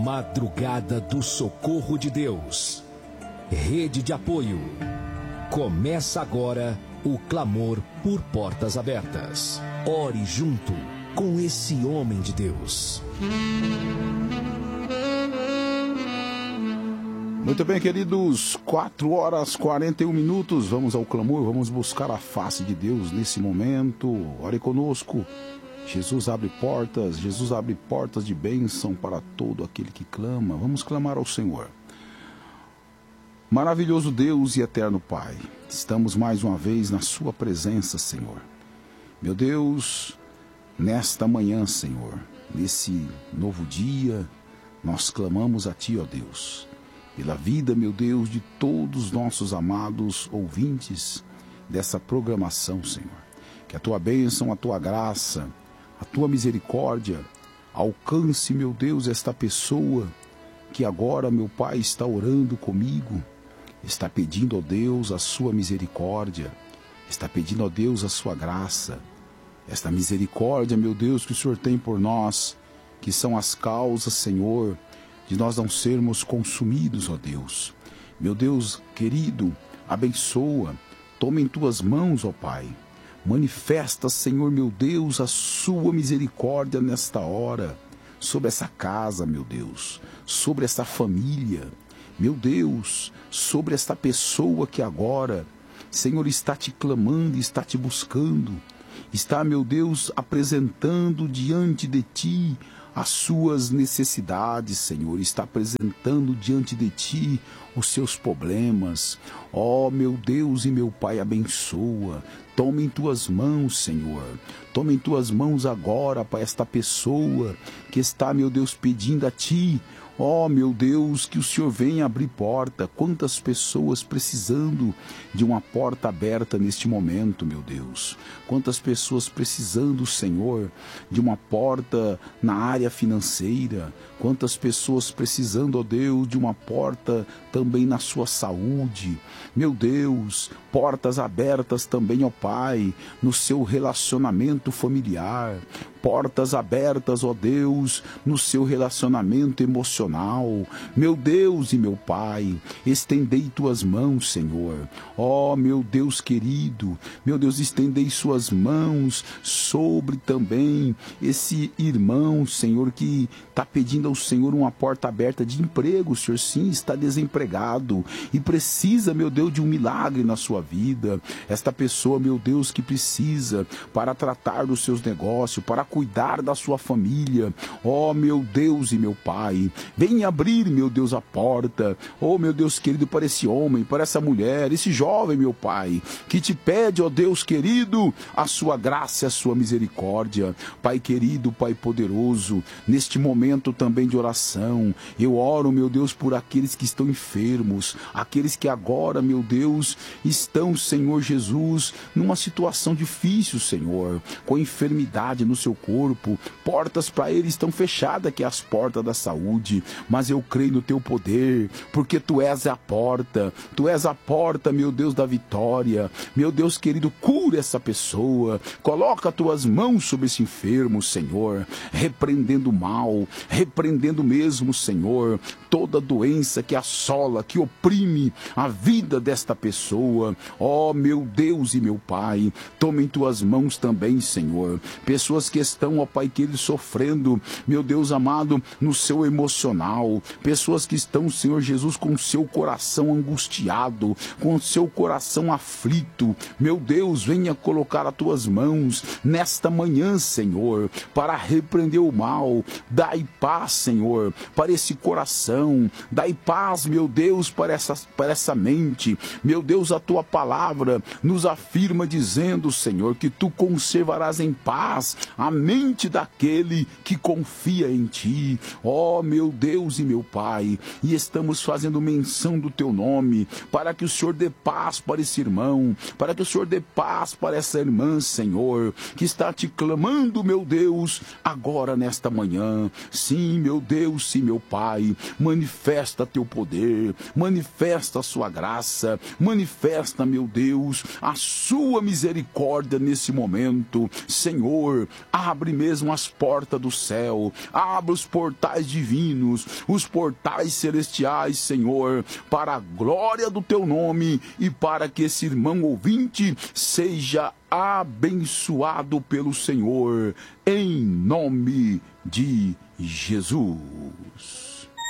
Madrugada do Socorro de Deus. Rede de apoio. Começa agora o clamor por portas abertas. Ore junto com esse homem de Deus. Muito bem, queridos, 4h41. Vamos ao clamor, vamos buscar a face de Deus nesse momento. Ore conosco. Jesus abre portas de bênção para todo aquele que clama. Vamos clamar ao Senhor. Maravilhoso Deus e eterno Pai, estamos mais uma vez na sua presença, Senhor. Meu Deus, nesta manhã, Senhor, nesse novo dia, nós clamamos a Ti, ó Deus, pela vida, meu Deus, de todos os nossos amados ouvintes dessa programação, Senhor. Que a Tua bênção, a Tua graça, a Tua misericórdia alcance, meu Deus, esta pessoa que agora, meu Pai, está orando comigo, está pedindo, ó Deus, a Sua misericórdia, está pedindo, ó Deus, a Sua graça, esta misericórdia, meu Deus, que o Senhor tem por nós, que são as causas, Senhor, de nós não sermos consumidos, ó Deus. Meu Deus querido, abençoa, toma em Tuas mãos, ó Pai. Manifesta, Senhor, meu Deus, a Sua misericórdia nesta hora, sobre essa casa, meu Deus, sobre essa família, meu Deus, sobre esta pessoa que agora, Senhor, está Te clamando, está Te buscando, está, meu Deus, apresentando diante de Ti as suas necessidades, Senhor, está apresentando diante de Ti os seus problemas. Ó, meu Deus e meu Pai, abençoa. Toma em Tuas mãos, Senhor. Toma em Tuas mãos agora para esta pessoa que está, meu Deus, pedindo a Ti. Ó, meu Deus, que o Senhor venha abrir porta. Quantas pessoas precisando de uma porta aberta neste momento, meu Deus. Quantas pessoas precisando, Senhor, de uma porta na área financeira. Quantas pessoas precisando, ó Deus, de uma porta também na sua saúde. Meu Deus, portas abertas também, ó Pai, no seu relacionamento familiar. Portas abertas, ó Deus, no seu relacionamento emocional. Meu Deus e meu Pai, estendei Tuas mãos, Senhor. Ó, meu Deus querido, meu Deus, estendei Suas mãos sobre também esse irmão, Senhor, que está pedindo ao Senhor uma porta aberta de emprego. O Senhor sim está desempregado e precisa, meu Deus, de um milagre na sua vida. Esta pessoa, meu Deus, que precisa para tratar dos seus negócios, para cuidar da sua família. Ó, meu Deus e meu Pai, venha abrir, meu Deus, a porta. Ó, meu Deus querido, para esse homem, para essa mulher, esse jovem, meu Pai, que Te pede, ó Deus querido, a Sua graça e a Sua misericórdia. Pai querido, Pai poderoso, neste momento também de oração, eu oro, meu Deus, por aqueles que estão enfermos, aqueles que agora, meu Deus, estão, Senhor Jesus, numa situação difícil, Senhor, com enfermidade no seu corpo. Portas para eles estão fechadas, que é as portas da saúde, mas eu creio no Teu poder, porque Tu és a porta, meu Deus, da vitória. Meu Deus querido, cura essa pessoa, coloca Tuas mãos sobre esse enfermo, Senhor, repreendendo o mal, repreendendo mesmo, Senhor, toda doença que assola, que oprime a vida desta pessoa. Ó, meu Deus e meu Pai, toma em Tuas mãos também, Senhor, pessoas que estão, ó Pai querido, sofrendo, meu Deus amado, no seu emocional, pessoas que estão, Senhor Jesus, com o seu coração angustiado, com o seu coração aflito. Meu Deus, venha colocar as Tuas mãos nesta manhã, Senhor, para repreender o mal. Dai paz, Senhor, para esse coração. Dai paz, meu Deus, para essa mente. Meu Deus, a Tua palavra nos afirma dizendo, Senhor, que Tu conservarás em paz a mente daquele que confia em Ti. Ó, meu Deus e meu Pai, e estamos fazendo menção do Teu nome, para que o Senhor dê paz para esse irmão, para que o Senhor dê paz para essa irmã, Senhor, que está Te clamando, meu Deus, agora nesta manhã. Sim, meu Deus, sim, meu Pai, manifesta Teu poder, manifesta a Sua graça, manifesta, meu Deus, a Sua misericórdia nesse momento. Senhor, abre mesmo as portas do céu, abre os portais divinos, os portais celestiais, Senhor, para a glória do teu nome e para que esse irmão ouvinte seja abençoado pelo Senhor, em nome de Jesus.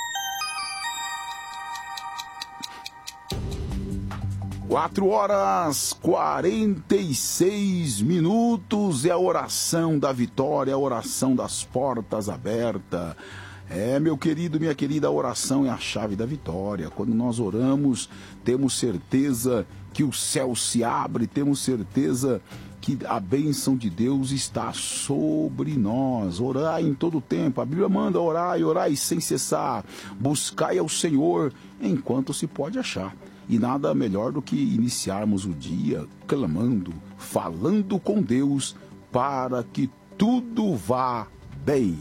4h46 é a oração da vitória, a oração das portas abertas. Meu querido, minha querida, a oração é a chave da vitória. Quando nós oramos, temos certeza que o céu se abre, temos certeza que a bênção de Deus está sobre nós. Orai em todo o tempo. A Bíblia manda orar e orai sem cessar. Buscai ao Senhor enquanto se pode achar. E nada melhor do que iniciarmos o dia clamando, falando com Deus para que tudo vá bem.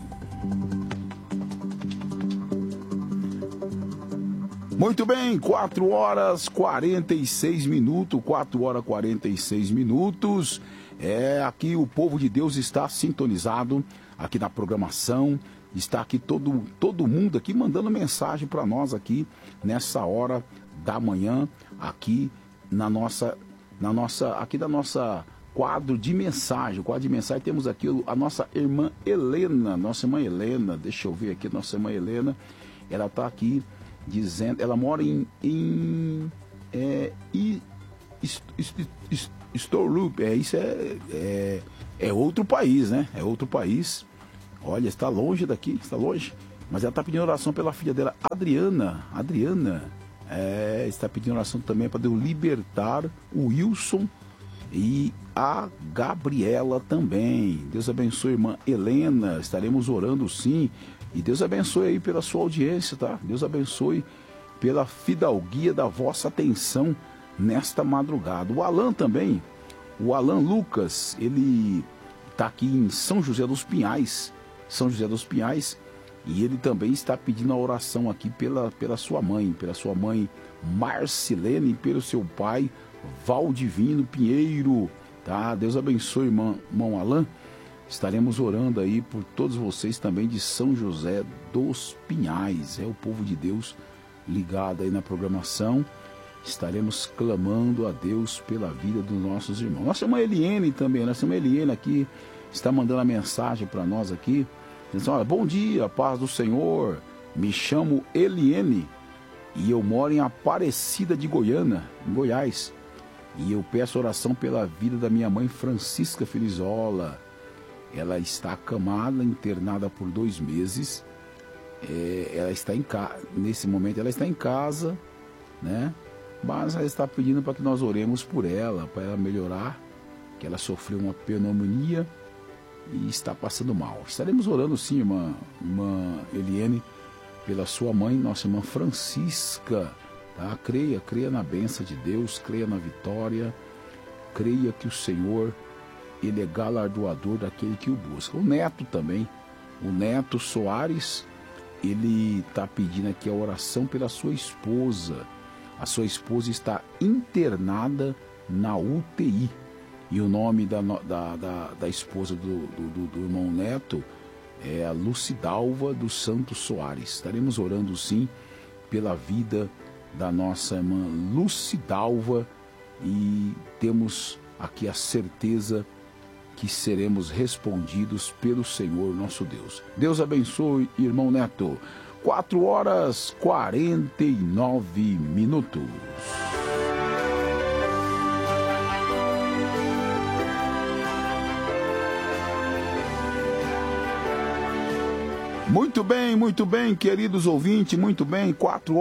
Muito bem, 4h46, 4h46. Aqui o povo de Deus está sintonizado aqui na programação. Está aqui todo mundo aqui mandando mensagem para nós aqui nessa hora da manhã, aqui na nossa quadro de mensagem. O quadro de mensagem temos aqui a nossa irmã Helena, deixa eu ver aqui, nossa irmã Helena, ela está aqui dizendo, ela mora em Storup, isso é outro país, né? É outro país. Olha, está longe daqui, está longe. Mas ela está pedindo oração pela filha dela, Adriana. Está pedindo oração também para Deus libertar o Wilson e a Gabriela também. Deus abençoe, irmã Helena. Estaremos orando sim. E Deus abençoe aí pela sua audiência, tá? Deus abençoe pela fidalguia da vossa atenção nesta madrugada. O Alan também, o Alan Lucas, ele está aqui em São José dos Pinhais, e ele também está pedindo a oração aqui pela sua mãe Marcilene e pelo seu pai Valdivino Pinheiro, tá? Deus abençoe, irmão Alan. Estaremos orando aí por todos vocês também de São José dos Pinhais. É o povo de Deus ligado aí na programação. Estaremos clamando a Deus pela vida dos nossos irmãos. Nossa irmã Eliene também, nossa irmã Eliene aqui está mandando a mensagem para nós aqui. Dizendo, olha, bom dia, paz do Senhor. Me chamo Eliene e eu moro em Aparecida de Goiânia, em Goiás. E eu peço oração pela vida da minha mãe Francisca Felizola. Ela está acamada, internada por 2 meses. Ela está nesse momento ela está em casa, né? Mas ela está pedindo para que nós oremos por ela, para ela melhorar, que ela sofreu uma pneumonia e está passando mal. Estaremos orando sim, irmã Eliane, pela sua mãe, nossa irmã Francisca, tá? Creia na bênção de Deus, creia na vitória, creia que o Senhor, Ele é galardoador daquele que o busca. O Neto também, o Neto Soares, ele está pedindo aqui a oração pela sua esposa. A sua esposa está internada na UTI. E o nome da esposa do irmão Neto é a Lucidalva dos Santos Soares. Estaremos orando sim pela vida da nossa irmã Lucidalva e temos aqui a certeza que seremos respondidos pelo Senhor nosso Deus. Deus abençoe, irmão Neto. 4h49. Muito bem, queridos ouvintes, muito bem,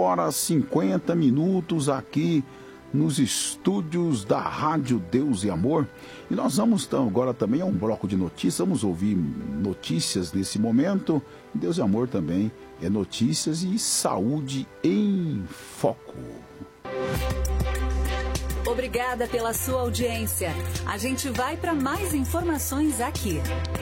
4h50 aqui nos estúdios da Rádio Deus e Amor. E nós vamos então agora também a um bloco de notícias, vamos ouvir notícias nesse momento. Deus e Amor também é notícias e saúde em foco. Obrigada pela sua audiência. A gente vai para mais informações aqui.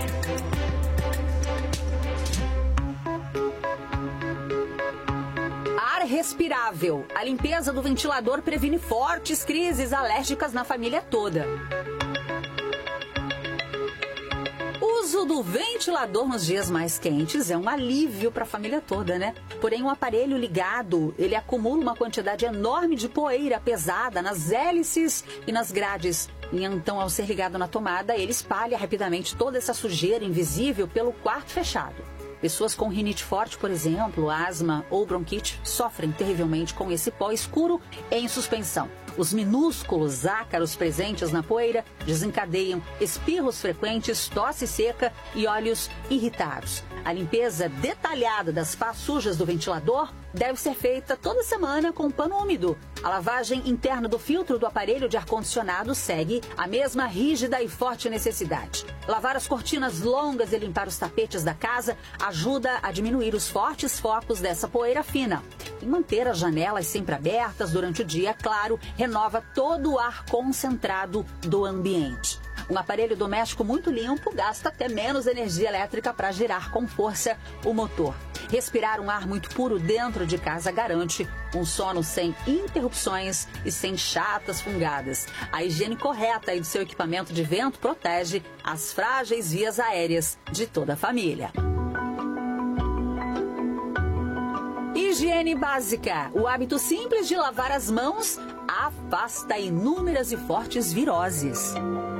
Ar respirável. A limpeza do ventilador previne fortes crises alérgicas na família toda. Uso uso do ventilador nos dias mais quentes é um alívio para a família toda, né? Porém, o aparelho ligado, ele acumula uma quantidade enorme de poeira pesada nas hélices e nas grades. E então, ao ser ligado na tomada, ele espalha rapidamente toda essa sujeira invisível pelo quarto fechado. Pessoas com rinite forte, por exemplo, asma ou bronquite, sofrem terrivelmente com esse pó escuro em suspensão. Os minúsculos ácaros presentes na poeira desencadeiam espirros frequentes, tosse seca e olhos irritados. A limpeza detalhada das pás sujas do ventilador deve ser feita toda semana com pano úmido. A lavagem interna do filtro do aparelho de ar-condicionado segue a mesma rígida e forte necessidade. Lavar as cortinas longas e limpar os tapetes da casa ajuda a diminuir os fortes focos dessa poeira fina. E manter as janelas sempre abertas durante o dia, claro, renova todo o ar concentrado do ambiente. Um aparelho doméstico muito limpo gasta até menos energia elétrica para girar com força o motor. Respirar um ar muito puro dentro de casa garante um sono sem interrupções e sem chatas fungadas. A higiene correta do seu equipamento de vento protege as frágeis vias aéreas de toda a família. Higiene básica. O hábito simples de lavar as mãos afasta inúmeras e fortes viroses.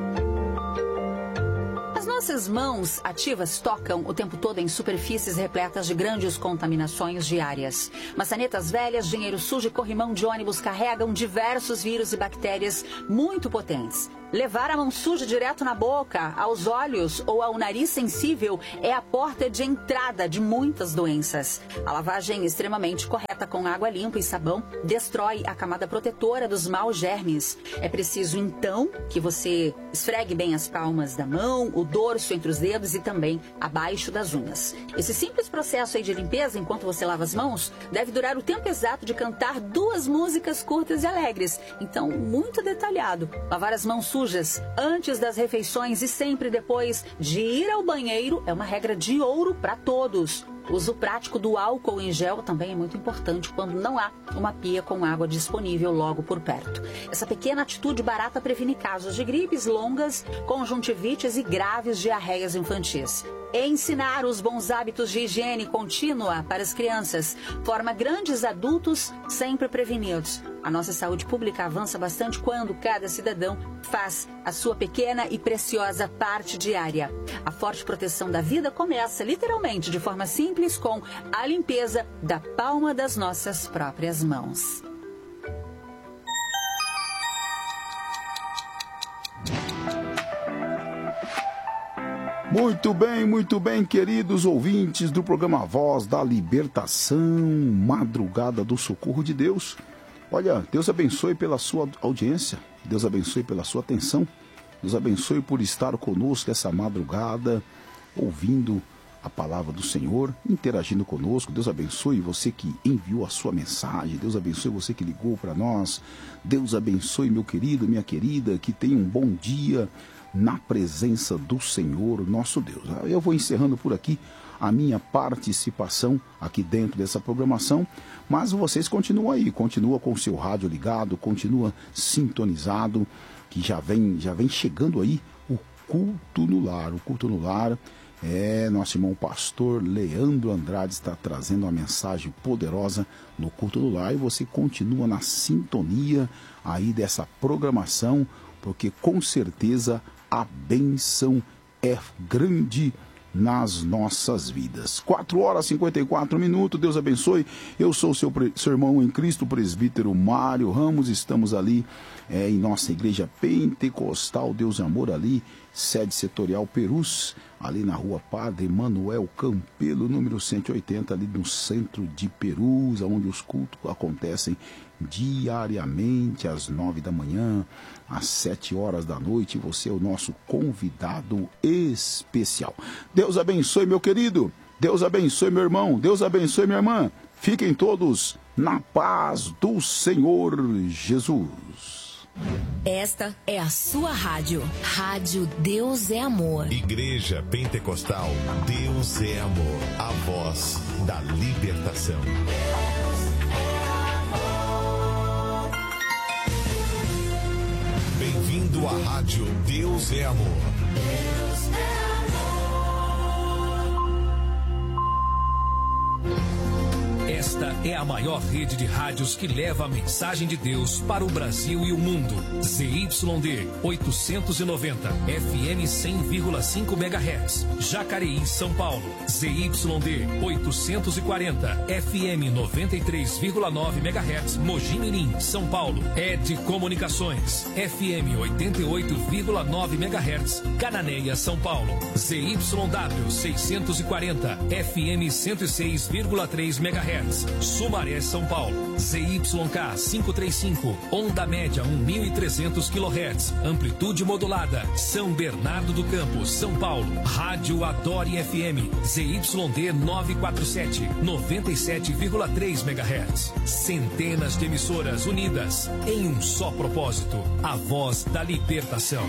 As nossas mãos ativas tocam o tempo todo em superfícies repletas de grandes contaminações diárias. Maçanetas velhas, dinheiro sujo e corrimão de ônibus carregam diversos vírus e bactérias muito potentes. Levar a mão suja direto na boca, aos olhos ou ao nariz sensível é a porta de entrada de muitas doenças. A lavagem extremamente correta com água limpa e sabão destrói a camada protetora dos maus germes. É preciso, então, que você esfregue bem as palmas da mão, o dorso entre os dedos e também abaixo das unhas. Esse simples processo aí de limpeza, enquanto você lava as mãos, deve durar o tempo exato de cantar 2 músicas curtas e alegres. Então, muito detalhado. Lavar as mãos sujas antes das refeições e sempre depois de ir ao banheiro é uma regra de ouro para todos. O uso prático do álcool em gel também é muito importante quando não há uma pia com água disponível logo por perto. Essa pequena atitude barata previne casos de gripes longas, conjuntivites e graves diarreias infantis. Ensinar os bons hábitos de higiene contínua para as crianças forma grandes adultos sempre prevenidos. A nossa saúde pública avança bastante quando cada cidadão faz a sua pequena e preciosa parte diária. A forte proteção da vida começa literalmente de forma simples com a limpeza da palma das nossas próprias mãos. Muito bem, queridos ouvintes do programa Voz da Libertação, Madrugada do Socorro de Deus. Olha, Deus abençoe pela sua audiência, Deus abençoe pela sua atenção, Deus abençoe por estar conosco essa madrugada, ouvindo a palavra do Senhor, interagindo conosco. Deus abençoe você que enviou a sua mensagem, Deus abençoe você que ligou para nós, Deus abençoe meu querido, minha querida, que tenha um bom dia na presença do Senhor, nosso Deus. Eu vou encerrando por aqui a minha participação aqui dentro dessa programação, mas vocês continuam aí, continua com o seu rádio ligado, continua sintonizado, que já vem chegando aí o culto no lar. O culto no lar nosso irmão pastor Leandro Andrade está trazendo uma mensagem poderosa no culto no lar, e você continua na sintonia aí dessa programação, porque com certeza a bênção é grande nas nossas vidas. 4h54, Deus abençoe. Eu sou seu irmão em Cristo, presbítero Mário Ramos. Estamos ali em nossa igreja pentecostal Deus e Amor, ali, sede setorial Perus, ali na rua Padre Manuel Campelo, número 180, ali no centro de Perus, onde os cultos acontecem diariamente às 9 da manhã, às 7 horas da noite. Você é o nosso convidado especial. Deus abençoe, meu querido. Deus abençoe, meu irmão. Deus abençoe, minha irmã. Fiquem todos na paz do Senhor Jesus. Esta é a sua rádio. Rádio Deus é Amor. Igreja Pentecostal Deus é Amor. A voz da libertação. Bem-vindo à rádio Deus é Amor. Deus é Amor. Esta é a maior rede de rádios que leva a mensagem de Deus para o Brasil e o mundo. ZYD 890, FM 100,5 MHz, Jacareí, São Paulo. ZYD 840, FM 93,9 MHz, Mogi Mirim, São Paulo. ED Comunicações, FM 88,9 MHz, Cananéia, São Paulo. ZYW 640, FM 106,3 MHz, Sumaré, São Paulo. ZYK 535, onda média 1.300 kHz, amplitude modulada, São Bernardo do Campo, São Paulo. Rádio Adore FM, ZYD 947, 97,3 MHz. Centenas de emissoras unidas em um só propósito, a voz da libertação.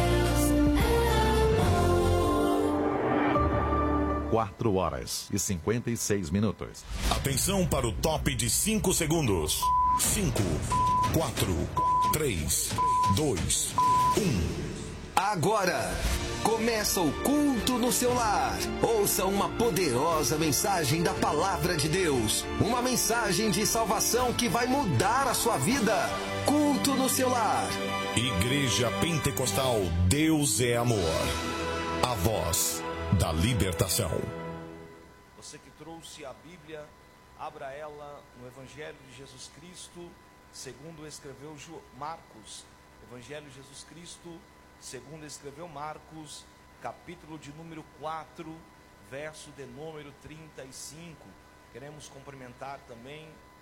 4h56. Atenção para o top de 5 segundos. 5, 4, 3, 2, 1. Agora começa o culto no seu lar. Ouça uma poderosa mensagem da palavra de Deus. Uma mensagem de salvação que vai mudar a sua vida. Culto no seu lar. Igreja Pentecostal Deus é Amor. A voz da libertação. Você que trouxe a Bíblia, abra ela no Evangelho de Jesus Cristo, segundo escreveu Marcos. Evangelho de Jesus Cristo, segundo escreveu Marcos, capítulo de número 4, verso de número 35. Queremos cumprimentar também